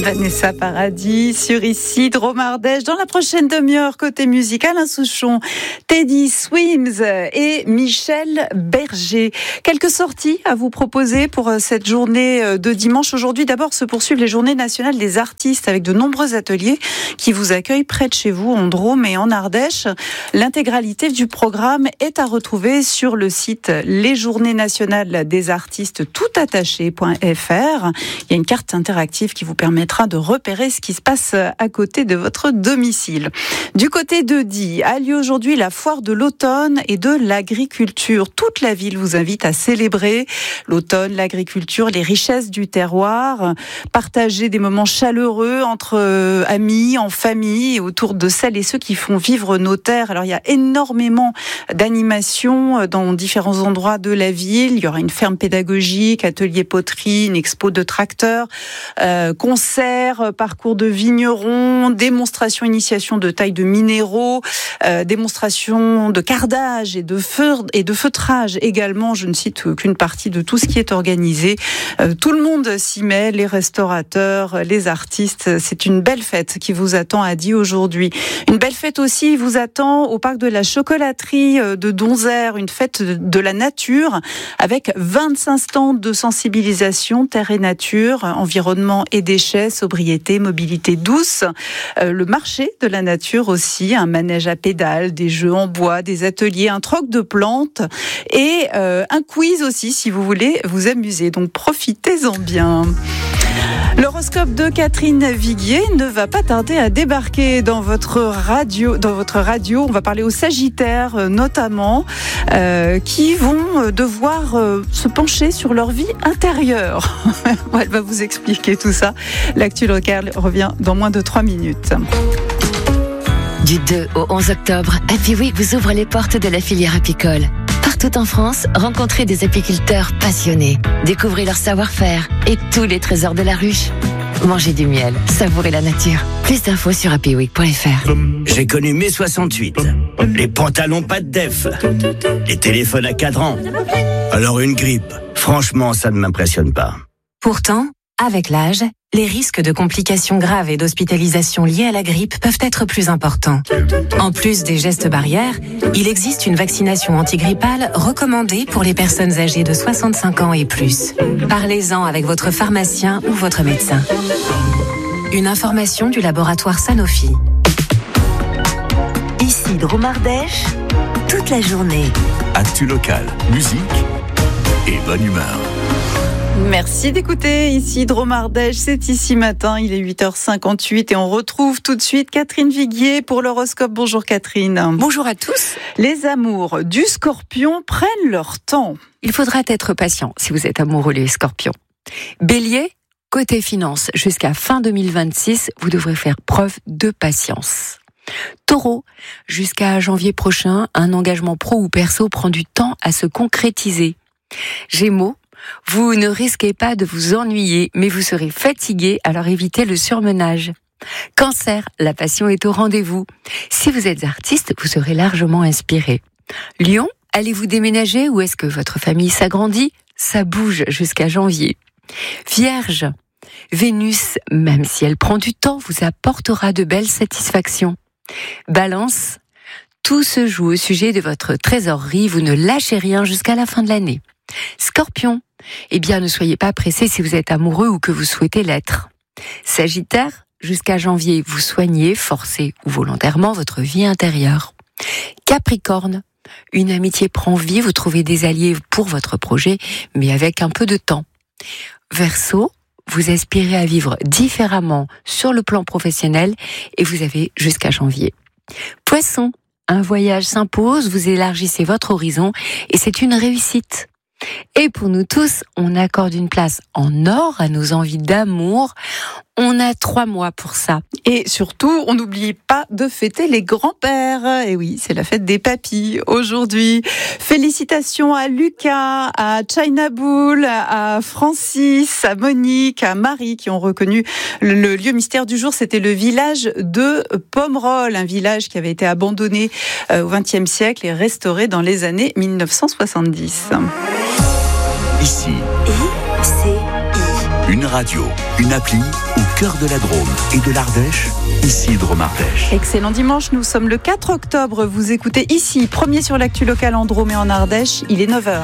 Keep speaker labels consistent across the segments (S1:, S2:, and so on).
S1: Vanessa Paradis sur ici, Drôme Ardèche. Dans la prochaine demi-heure, côté musical, Alain Souchon, Teddy Swims et Michel Berger. Quelques sorties à vous proposer pour cette journée de dimanche. Aujourd'hui, d'abord, se poursuivent les journées nationales des artistes avec de nombreux ateliers qui vous accueillent près de chez vous, en Drôme et en Ardèche. L'intégralité du programme est à retrouver sur le site Les Journées Nationales des Artistes toutattaché.fr. Il y a une carte interactive qui vous permettra de repérer ce qui se passe à côté de votre domicile. Du côté de Die, a lieu aujourd'hui la foire de l'automne et de l'agriculture. Toute la ville vous invite à célébrer l'automne, l'agriculture, les richesses du terroir, partager des moments chaleureux entre amis, en famille, autour de celles et ceux qui font vivre nos terres. Alors il y a énormément d'animations dans différents endroits de la ville. Il y aura une ferme pédagogique, atelier poterie, une expo de tracteurs, concerts, parcours de vignerons, démonstrations, initiation de taille de minéraux, démonstrations de cardage et de feutrage également. Je ne cite qu'une partie de tout ce qui est organisé. Tout le monde s'y met, les restaurateurs, les artistes. C'est une belle fête qui vous attend à Die aujourd'hui. Une belle fête aussi vous attend au parc de la chocolaterie de Donzère, une fête de la nature avec 25 stands de sensibilisation terre et nature, environnement et déchets, sobriété, mobilité douce. Le marché de la nature aussi, un manège à pédales, des jeux en bois, des ateliers, un troc de plantes et un quiz aussi si vous voulez vous amuser. Donc profitez-en bien. L'horoscope de Catherine Viguier ne va pas tarder à débarquer dans votre radio. On va parler aux Sagittaires notamment, qui vont devoir se pencher sur leur vie intérieure. Elle va vous expliquer tout ça. L'actu locale revient dans moins de 3 minutes.
S2: Du 2 au 11 octobre, Happy Week vous ouvre les portes de la filière apicole. Partout en France, rencontrez des apiculteurs passionnés. Découvrez leur savoir-faire et tous les trésors de la ruche. Mangez du miel, savourez la nature. Plus d'infos sur happyweek.fr.
S3: J'ai connu mai 68. Les pantalons pas de def. Les téléphones à cadran. Alors une grippe, franchement, ça ne m'impressionne pas.
S4: Pourtant, avec l'âge, les risques de complications graves et d'hospitalisation liées à la grippe peuvent être plus importants. En plus des gestes barrières, il existe une vaccination antigrippale recommandée pour les personnes âgées de 65 ans et plus. Parlez-en avec votre pharmacien ou votre médecin. Une information du laboratoire Sanofi.
S5: Ici Drôme Ardèche, toute la journée.
S6: Actu locale, musique et bonne humeur.
S1: Merci d'écouter ici Drôme Ardèche, c'est ici matin, il est 8h58 et on retrouve tout de suite Catherine Viguier pour l'horoscope. Bonjour Catherine.
S7: Bonjour à tous.
S1: Les amours du Scorpion prennent leur temps.
S7: Il faudra être patient si vous êtes amoureux les Scorpions. Bélier, côté finance, jusqu'à fin 2026, vous devrez faire preuve de patience. Taureau, jusqu'à janvier prochain, un engagement pro ou perso prend du temps à se concrétiser. Gémeaux, vous ne risquez pas de vous ennuyer, mais vous serez fatigué, alors évitez le surmenage. Cancer, la passion est au rendez-vous. Si vous êtes artiste, vous serez largement inspiré. Lion, allez-vous déménager ou est-ce que votre famille s'agrandit ? Ça bouge jusqu'à janvier. Vierge, Vénus, même si elle prend du temps, vous apportera de belles satisfactions. Balance, tout se joue au sujet de votre trésorerie, vous ne lâchez rien jusqu'à la fin de l'année. Scorpion, eh bien ne soyez pas pressé si vous êtes amoureux ou que vous souhaitez l'être. Sagittaire, jusqu'à janvier, vous soignez, forcez ou volontairement votre vie intérieure. Capricorne, une amitié prend vie, vous trouvez des alliés pour votre projet, mais avec un peu de temps. Verseau, vous aspirez à vivre différemment sur le plan professionnel et vous avez jusqu'à janvier. Poisson, un voyage s'impose, vous élargissez votre horizon et c'est une réussite. Et pour nous tous, on accorde une place en or à nos envies d'amour. On a 3 mois pour ça.
S1: Et surtout, on n'oublie pas de fêter les grands-pères. Et oui, c'est la fête des papis aujourd'hui. Félicitations à Lucas, à China Bull, à Francis, à Monique, à Marie qui ont reconnu le lieu mystère du jour. C'était le village de Pomerol, un village qui avait été abandonné au XXe siècle et restauré dans les années 1970.
S6: Ici, une radio, une appli ou cœur de la Drôme et de l'Ardèche, ici Drôme Ardèche.
S1: Excellent dimanche, nous sommes le 4 octobre. Vous écoutez ici, premier sur l'actu locale en Drôme et en Ardèche, il est 9h.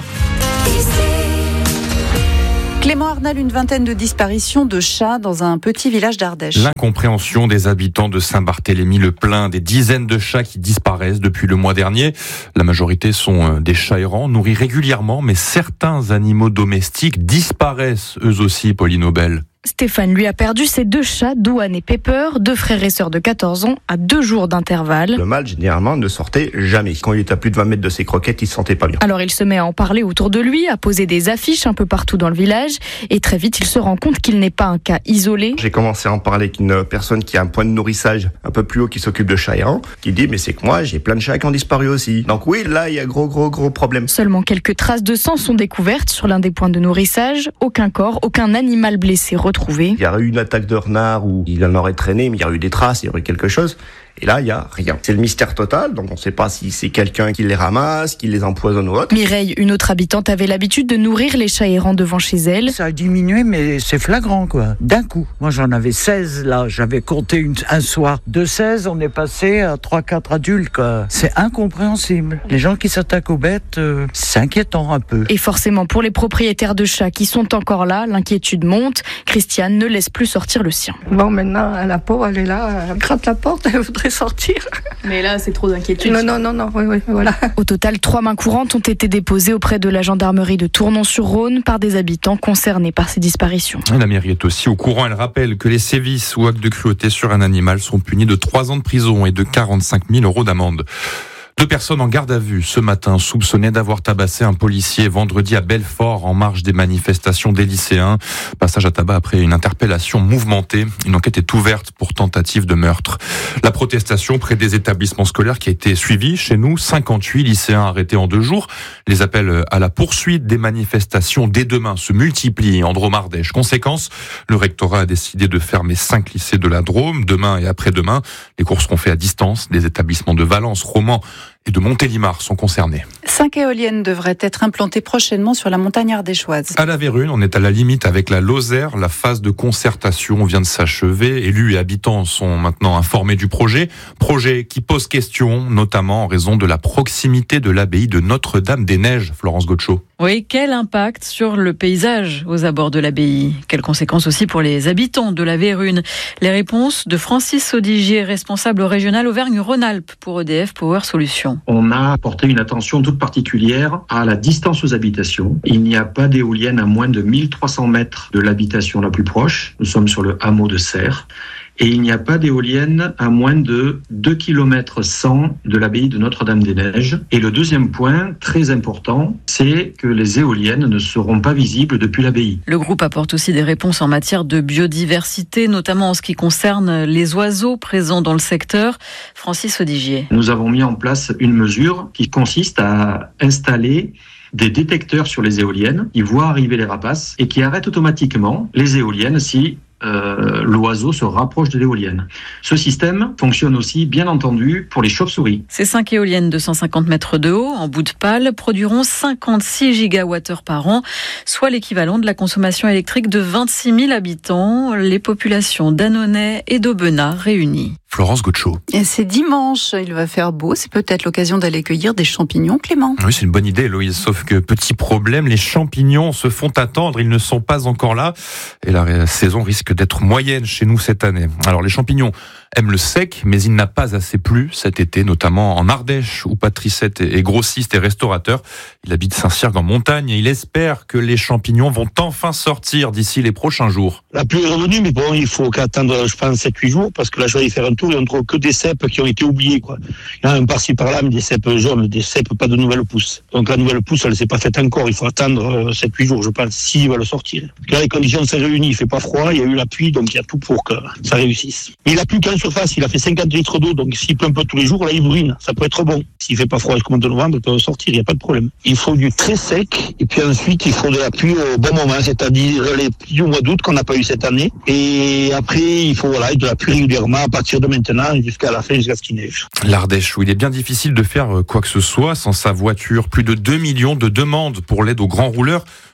S1: Clément Arnal, une vingtaine de disparitions de chats dans un petit village d'Ardèche.
S8: L'incompréhension des habitants de Saint-Barthélemy-le-Plain, des dizaines de chats qui disparaissent depuis le mois dernier. La majorité sont des chats errants, nourris régulièrement, mais certains animaux domestiques disparaissent eux aussi, Pauline Aubel.
S9: Stéphane, lui, a perdu ses 2 chats, Douane et Pepper, 2 frères et sœurs de 14 ans, à 2 jours d'intervalle.
S10: Le mâle, généralement, ne sortait jamais. Quand il était à plus de 20 mètres de ses croquettes, il se sentait pas bien.
S9: Alors il se met à en parler autour de lui, à poser des affiches un peu partout dans le village, et très vite, il se rend compte qu'il n'est pas un cas isolé.
S10: J'ai commencé à en parler avec une personne qui a un point de nourrissage un peu plus haut, qui s'occupe de chats errants, qui dit, mais c'est que moi, j'ai plein de chats qui ont disparu aussi. Donc oui, là, il y a gros problème.
S9: Seulement quelques traces de sang sont découvertes sur l'un des points de nourrissage. Aucun corps, aucun animal blessé retrouvé.
S10: Il y a eu une attaque de renard où il en aurait traîné, mais il y a eu des traces, il y aurait quelque chose. Et là, il n'y a rien. C'est le mystère total, donc on ne sait pas si c'est quelqu'un qui les ramasse, qui les empoisonne ou autre.
S9: Mireille, une autre habitante, avait l'habitude de nourrir les chats errants devant chez elle.
S11: Ça a diminué, mais c'est flagrant, quoi. D'un coup. Moi, j'en avais 16, là. J'avais compté un soir. De 16, on est passé à 3-4 adultes, quoi. C'est incompréhensible. Les gens qui s'attaquent aux bêtes, c'est inquiétant un peu.
S9: Et forcément, pour les propriétaires de chats qui sont encore là, l'inquiétude monte. Christiane ne laisse plus sortir le sien.
S12: Bon, maintenant, la pauvre, elle est là, elle gratte la porte, elle voudrait sortir.
S9: Mais là, c'est trop d'inquiétude.
S12: Non, oui, voilà.
S9: Au total, 3 mains courantes ont été déposées auprès de la gendarmerie de Tournon-sur-Rhône par des habitants concernés par ces disparitions.
S8: La mairie est aussi au courant. Elle rappelle que les sévices ou actes de cruauté sur un animal sont punis de 3 ans de prison et de 45 000 € d'amende. 2 personnes en garde à vue ce matin, soupçonnées d'avoir tabassé un policier vendredi à Belfort en marge des manifestations des lycéens. Passage à tabac après une interpellation mouvementée. Une enquête est ouverte pour tentative de meurtre. La protestation près des établissements scolaires qui a été suivie chez nous. 58 lycéens arrêtés en 2 jours. Les appels à la poursuite des manifestations dès demain se multiplient en Drôme Ardèche. Conséquence, le rectorat a décidé de fermer 5 lycées de la Drôme demain et après-demain. Les cours seront faits à distance. Les établissements de Valence, Romans et de Montélimar sont concernés.
S1: 5 éoliennes devraient être implantées prochainement sur la montagne ardéchoise.
S8: À la Vérune, on est à la limite avec la Lozère. La phase de concertation vient de s'achever. Élus et habitants sont maintenant informés du projet. Projet qui pose question, notamment en raison de la proximité de l'abbaye de Notre-Dame-des-Neiges. Florence Gaucho.
S13: Oui, quel impact sur le paysage aux abords de l'abbaye? Quelles conséquences aussi pour les habitants de la Vérune? Les réponses de Francis Saudigier, responsable régional Auvergne-Rhône-Alpes pour EDF Power Solutions.
S14: On a porté une attention toute particulière à la distance aux habitations. Il n'y a pas d'éolienne à moins de 1300 mètres de l'habitation la plus proche. Nous sommes sur le hameau de Serres. Et il n'y a pas d'éolienne à moins de 2 km 100 de l'abbaye de Notre-Dame-des-Neiges. Et le deuxième point, très important, c'est que les éoliennes ne seront pas visibles depuis l'abbaye.
S13: Le groupe apporte aussi des réponses en matière de biodiversité, notamment en ce qui concerne les oiseaux présents dans le secteur. Francis Saudigier.
S14: Nous avons mis en place une mesure qui consiste à installer des détecteurs sur les éoliennes qui voient arriver les rapaces et qui arrêtent automatiquement les éoliennes si l'oiseau se rapproche de l'éolienne. Ce système fonctionne aussi, bien entendu, pour les chauves-souris.
S13: Ces 5 éoliennes de 150 mètres de haut, en bout de pale, produiront 56 gigawattheures par an, soit l'équivalent de la consommation électrique de 26 000 habitants, les populations d'Annonay et d'Aubenas réunies.
S8: Florence Gaucho.
S1: Et c'est dimanche, il va faire beau, c'est peut-être l'occasion d'aller cueillir des champignons, Clément.
S8: Oui, c'est une bonne idée, Héloïse, sauf que petit problème, les champignons se font attendre, ils ne sont pas encore là, et la saison risque d'être moyenne chez nous cette année. Alors les champignons aiment le sec, mais il n'a pas assez plu cet été, notamment en Ardèche, où Patricette est grossiste et restaurateur. Il habite Saint-Ciergue en montagne et il espère que les champignons vont enfin sortir d'ici les prochains jours.
S15: La pluie est revenue, mais bon, il faut qu'attendre, je pense, 7-8 jours, parce que là, je vais y faire un tour et on ne trouve que des cèpes qui ont été oubliés, quoi. Il y en a un par-ci par-là, mais des cèpes jaunes, des cèpes pas de nouvelles pousses. Donc la nouvelle pousse, elle ne s'est pas faite encore. Il faut attendre 7-8 jours, je pense, s'il va le sortir. Parce que là, les conditions s'est réunies, il fait pas froid, il y a eu la pluie, donc il y a tout pour que ça réussisse. Mais il a plus qu'en surface, il a fait 50 litres d'eau, donc s'il pleut un peu tous les jours, là, il brûle. Ça peut être bon. S'il fait pas froid jusqu'au mois de novembre, il peut sortir, il n'y a pas de problème. Il faut du très sec, et puis ensuite, il faut de la pluie au bon moment, c'est-à-dire les pluies du mois d'août qu'on n'a pas eu cette année. Et après, il faut de la pluie régulièrement à partir de maintenant jusqu'à la fin, jusqu'à ce qu'il neige.
S8: L'Ardèche, où il est bien difficile de faire quoi que ce soit sans sa voiture. Plus de 2 millions de demandes pour l'aide aux grands rouleurs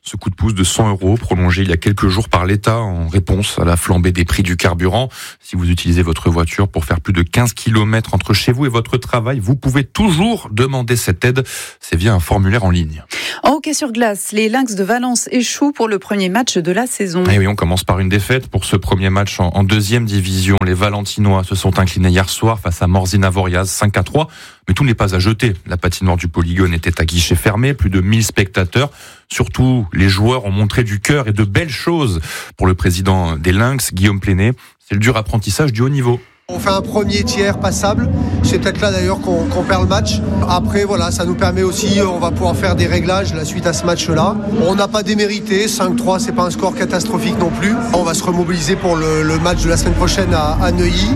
S8: Ce coup de pouce de 100 € prolongé il y a quelques jours par l'État en réponse à la flambée des prix du carburant. Si vous utilisez votre voiture pour faire plus de 15 km entre chez vous et votre travail, vous pouvez toujours demander cette aide. C'est via un formulaire en ligne.
S1: En hockey sur glace, les Lynx de Valence échouent pour le premier match de la saison.
S8: Et oui, on commence par une défaite pour ce premier match en deuxième division. Les Valentinois se sont inclinés hier soir face à Morzina Voriaz 5-3. Mais tout n'est pas à jeter. La patinoire du Polygone était à guichet fermé, plus de 1000 spectateurs. Surtout, les joueurs ont montré du cœur et de belles choses. Pour le président des Lynx, Guillaume Pléné, c'est le dur apprentissage du haut niveau.
S16: On fait un premier tiers passable, c'est peut-être là d'ailleurs qu'on perd le match. Après voilà, ça nous permet aussi, on va pouvoir faire des réglages la suite à ce match-là. On n'a pas démérité, 5-3 c'est pas un score catastrophique non plus. On va se remobiliser pour le match de la semaine prochaine à Neuilly.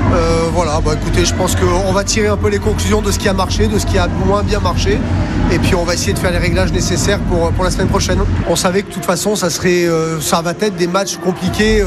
S16: Voilà, écoutez, je pense qu'on va tirer un peu les conclusions de ce qui a marché, de ce qui a moins bien marché. Et puis on va essayer de faire les réglages nécessaires pour la semaine prochaine. On savait que de toute façon ça va être des matchs compliqués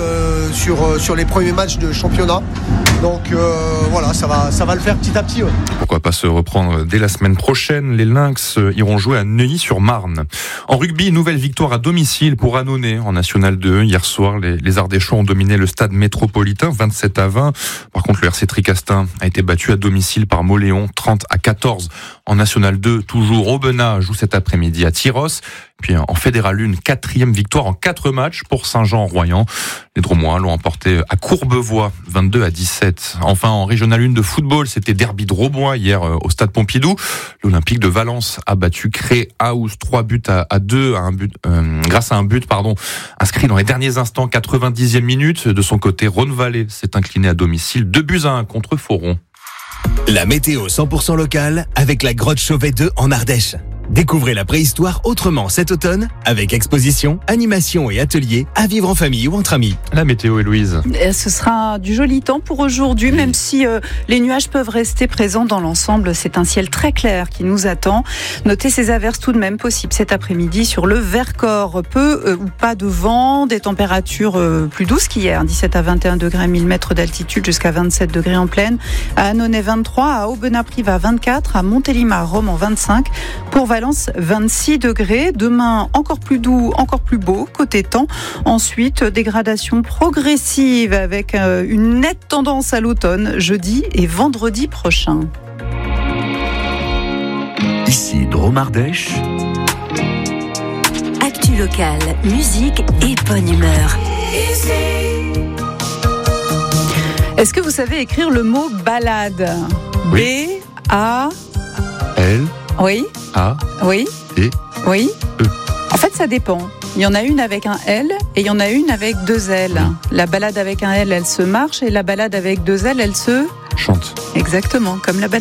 S16: sur les premiers matchs de championnat. Donc voilà, ça va le faire petit à petit. Ouais.
S8: Pourquoi pas se reprendre dès la semaine prochaine. Les Lynx iront jouer à Neuilly-sur-Marne. En rugby, nouvelle victoire à domicile pour Annonay en National 2. Hier soir, les Ardéchois ont dominé le stade métropolitain 27-20. Par contre, le RC Tricastin a été battu à domicile par Mauléon 30-14. En National 2, toujours Aubenas joue cet après-midi à Tyros. Puis en Fédéral 1, 4e victoire en 4 matchs pour Saint-Jean-en-Royan. Les Dromois l'ont emporté à Courbevoie 22-17. Enfin, en Régional 1 de football, c'était derby de Robois hier au stade Pompidou. L'Olympique de Valence a battu Cré-House 3 buts à 2 grâce à un but inscrit dans les derniers instants, 90e minute. De son côté, Rhône-Vallée s'est incliné à domicile 2-1 contre Fauron.
S17: La météo 100% locale avec la grotte Chauvet 2 en Ardèche. Découvrez la préhistoire autrement cet automne avec exposition, animation et ateliers à vivre en famille ou entre amis.
S8: La météo, Héloïse.
S1: Ce sera du joli temps pour aujourd'hui, même si les nuages peuvent rester présents dans l'ensemble. C'est un ciel très clair qui nous attend. Notez ces averses tout de même possibles cet après-midi sur le Vercors. Peu ou pas de vent, des températures plus douces qu'hier, 17 à 21 degrés à 1000 mètres d'altitude jusqu'à 27 degrés en plaine. À Annonay 23, à Aubenas-Privas 24, à Montélimar, Rome en 25. Pour Valence, 26 degrés. Demain, encore plus doux, encore plus beau, côté temps. Ensuite, dégradation progressive avec une nette tendance à l'automne, jeudi et vendredi prochain.
S6: Ici, Drôme-Ardèche.
S5: Actu locale, musique et bonne humeur.
S1: Est-ce que vous savez écrire le mot balade?
S8: Oui.
S1: B-A-L. Oui.
S8: A.
S1: Oui.
S8: Et.
S1: Oui.
S8: E.
S1: En fait, ça dépend. Il y en a une avec un L et il y en a une avec 2 L. La balade avec un L, elle se marche et la balade avec 2 L, elle se
S8: chante.
S1: Exactement, comme la balade.